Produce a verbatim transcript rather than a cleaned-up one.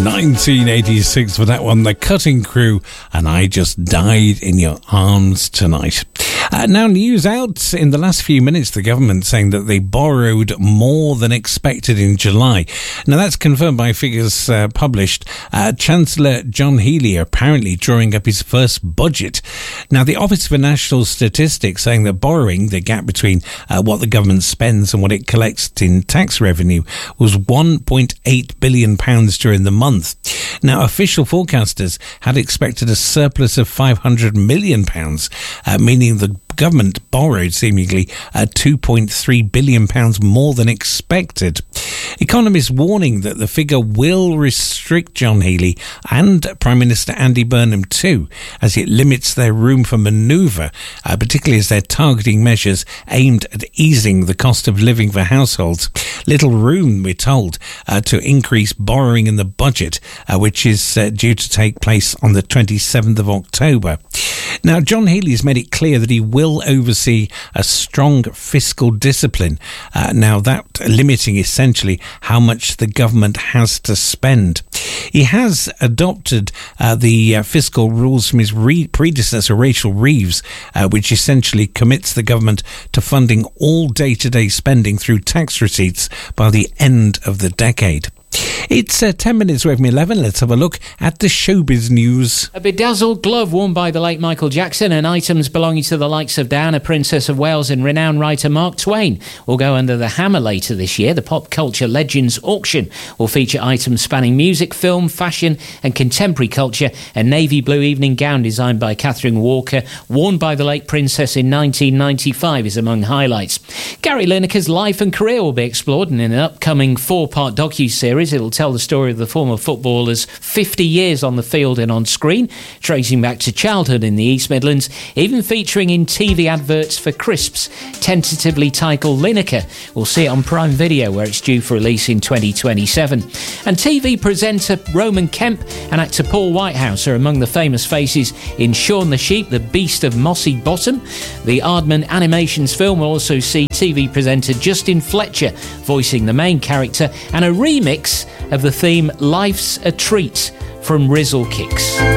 nineteen eighty-six for that one, The Cutting Crew, and I Just Died in Your Arms Tonight. Uh, now, news out in the last few minutes, the government saying that they borrowed more than expected in July. Now, that's confirmed by figures uh, published. Uh, Chancellor John Healey apparently drawing up his first budget. Now, the Office for National Statistics saying that borrowing, the gap between uh, what the government spends and what it collects in tax revenue, was one point eight billion pounds during the month. Now, official forecasters had expected a surplus of five hundred million pounds, uh, meaning the government borrowed seemingly uh, two point three billion pounds more than expected. Economists warning that the figure will restrict John Healey and Prime Minister Andy Burnham too, as it limits their room for manoeuvre, uh, particularly as they're targeting measures aimed at easing the cost of living for households. Little room, we're told, uh, to increase borrowing in the budget, uh, which is uh, due to take place on the twenty-seventh of October. Now, John Healey has made it clear that he will oversee a strong fiscal discipline. Uh, now, that limiting essentially how much the government has to spend. He has adopted uh, the uh, fiscal rules from his re- predecessor, Rachel Reeves, uh, which essentially commits the government to funding all day-to-day spending through tax receipts by the end of the decade. It's uh, ten minutes away from eleven. Let's have a look at the showbiz news. A bedazzled glove worn by the late Michael Jackson and items belonging to the likes of Diana, Princess of Wales and renowned writer Mark Twain will go under the hammer later this year. The Pop Culture Legends auction will feature items spanning music, film, fashion and contemporary culture. A navy blue evening gown designed by Catherine Walker, worn by the late Princess in nineteen ninety-five, is among highlights. Gary Lineker's life and career will be explored in an upcoming four-part docu-series. It'll tell the story of the former footballer's fifty years on the field and on screen, tracing back to childhood in the East Midlands, even featuring in T V adverts for crisps. Tentatively titled Lineker, we'll see it on Prime Video, where it's due for release in twenty twenty-seven. And T V presenter Roman Kemp and actor Paul Whitehouse are among the famous faces in Shaun the Sheep, the Beast of Mossy Bottom. The Aardman Animations film will also see T V presenter Justin Fletcher voicing the main character, and a remix of the theme Life's a Treat from Rizzle Kicks.